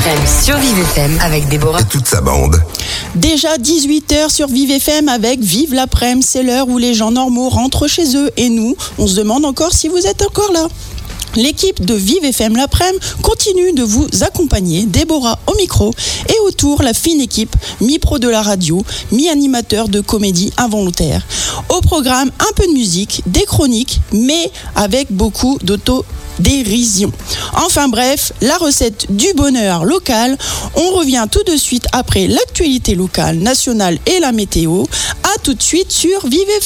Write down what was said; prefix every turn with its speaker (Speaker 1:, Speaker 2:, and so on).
Speaker 1: l'après-midi sur Vive FM avec Déborah.
Speaker 2: Et toute sa bande.
Speaker 3: Déjà 18h sur Vive FM avec Vive l'après-midi. C'est l'heure où les gens normaux rentrent chez eux. Et nous, on se demande encore si vous êtes encore là. L'équipe de Vive FM l'après-midi continue de vous accompagner. Déborah au micro et autour la fine équipe, mi-pro de la radio, mi-animateur de comédie involontaire. Au programme, un peu de musique, des chroniques, mais avec beaucoup d'autodérision. Enfin bref, la recette du bonheur local. On revient tout de suite après l'actualité locale, nationale et la météo. À tout de suite sur Vive FM.